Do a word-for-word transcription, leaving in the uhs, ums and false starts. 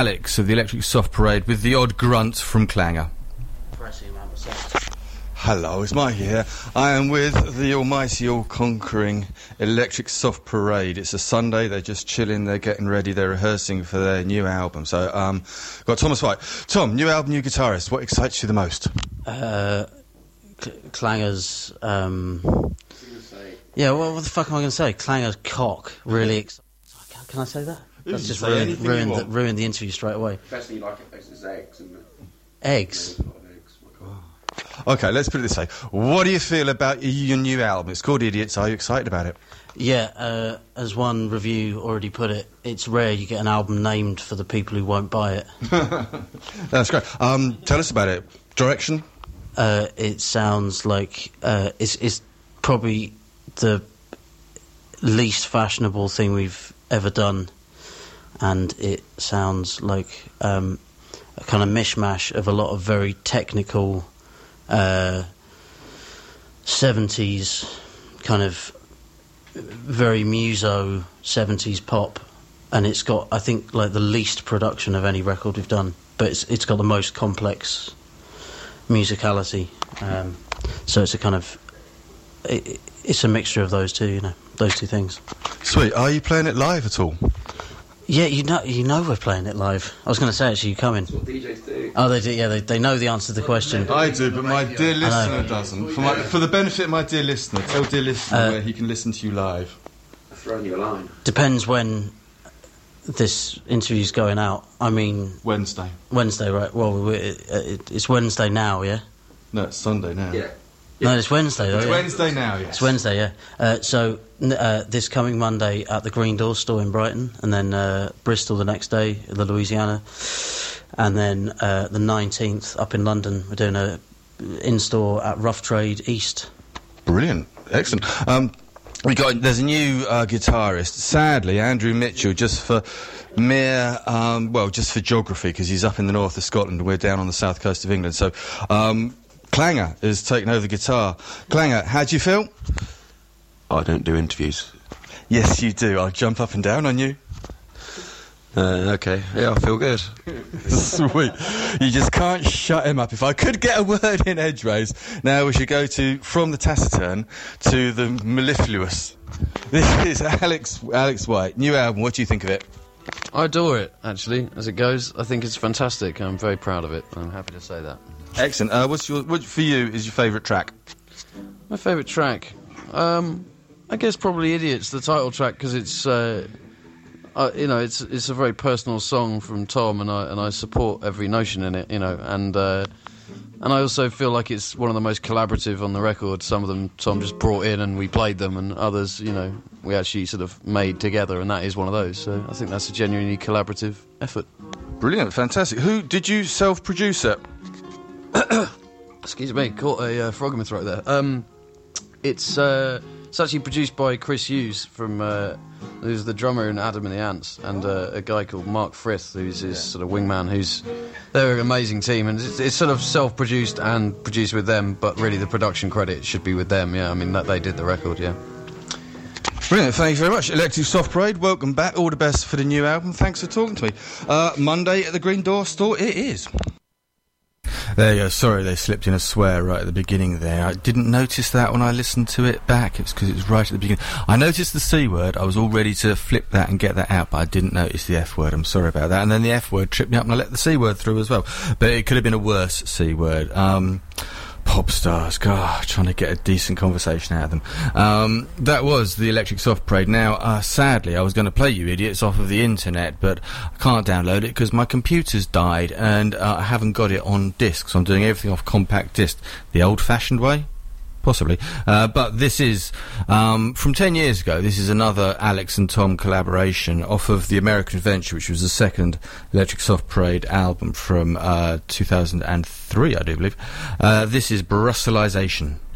Alex of the Electric Soft Parade with the odd grunt from Clanger. Hello, it's Mike here. I am with the almighty, all-conquering Electric Soft Parade. It's a Sunday, they're just chilling, they're getting ready, they're rehearsing for their new album. So, um, got Thomas White. Tom, new album, new guitarist, what excites you the most? Uh, Cl- Clanger's, um... Yeah, well, what the fuck am I going to say? Clanger's cock, really ex- can, can I say that? You That's just say ruined, ruined, the, want. ruined the interview straight away. Best thing you like it is eggs, isn't it? Eggs? Okay, let's put it this way. What do you feel about your new album? It's called Idiots. Are you excited about it? Yeah, uh, as one review already put it, it's rare you get an album named for the people who won't buy it. That's great. Um, tell us about it. Direction? Uh, it sounds like uh, it's, it's probably the least fashionable thing we've ever done, and it sounds like um, a kind of mishmash of a lot of very technical uh, seventies kind of very muso seventies pop, and it's got, I think, like the least production of any record we've done, but it's it's got the most complex musicality, um, so it's a kind of it, it's a mixture of those two, you know, those two things. Sweet. Are you playing it live at all? Yeah, you know, you know we're playing it live. I was going to say, actually, you come in. That's what D Js do. Oh, they do. Yeah, they they know the answer to the question. I do, but my dear listener doesn't. For, my, for the benefit of my dear listener, tell dear listener Uh, where he can listen to you live. I've thrown you a line. Depends when this interview's going out. I mean, Wednesday. Wednesday, right? Well, we- it, it, it's Wednesday now, yeah. No, it's Sunday now. Yeah. No, it's Wednesday though. It's yeah. Wednesday now, yes. It's Wednesday, yeah. Uh, so n- uh, this coming Monday at the Green Door store in Brighton, and then uh, Bristol the next day, the Louisiana, and then uh, the nineteenth up in London. We're doing a in-store at Rough Trade East. Brilliant. Excellent. Um, we got there's a new uh, guitarist. Sadly, Andrew Mitchell, just for mere um, well, just for geography, because he's up in the north of Scotland and we're down on the south coast of England. So um, Clanger is taking over the guitar. Clanger, how do you feel? I don't do interviews. Yes, you do. I'll jump up and down on you. Uh, okay, yeah, I feel good. Sweet. You just can't shut him up. If I could get a word in edgeways, now we should go to from the taciturn to the mellifluous. This is Alex Alex White. New album. What do you think of it? I adore it, actually, as it goes. I think it's fantastic. I'm very proud of it. I'm happy to say that. Excellent. Uh, what's your what for you is your favourite track? My favourite track? Um, I guess probably Idiots, the title track, because it's... Uh, Uh, you know, it's it's a very personal song from Tom, and I and I support every notion in it. You know, and uh, and I also feel like it's one of the most collaborative on the record. Some of them Tom just brought in and we played them, and others, you know, we actually sort of made together, and that is one of those. So I think that's a genuinely collaborative effort. Brilliant, fantastic. Who did you self-produce it? Excuse me, caught a uh, frog in my throat there. Um, it's uh, it's actually produced by Chris Hughes from. Uh, who's the drummer in Adam and the Ants, and uh, a guy called Mark Frith, who's his yeah. sort of wingman, who's... They're an amazing team, and it's, it's sort of self-produced and produced with them, but really the production credit should be with them, yeah. I mean, that they did the record, yeah. Brilliant, thank you very much. Electric Soft Parade, welcome back. All the best for the new album. Thanks for talking to me. Uh, Monday at the Green Door store, it is. There you go. Sorry, they slipped in a swear right at the beginning there. I didn't notice that when I listened to it back. It was because it was right at the beginning. I noticed the C word. I was all ready to flip that and get that out, but I didn't notice the F word. I'm sorry about that. And then the F word tripped me up and I let the C word through as well. But it could have been a worse C word. Um... Pop stars, God, trying to get a decent conversation out of them. Um, that was the Electric Soft Parade. Now, uh, sadly, I was going to play you idiots off of the internet, but I can't download it because my computer's died and uh, I haven't got it on disc, so I'm doing everything off compact disc the old-fashioned way. Possibly. Uh, but this is, um, from ten years ago, this is another Alex and Tom collaboration off of the American Adventure, which was the second Electric Soft Parade album from uh, two thousand three, I do believe. Uh, this is Brusselization.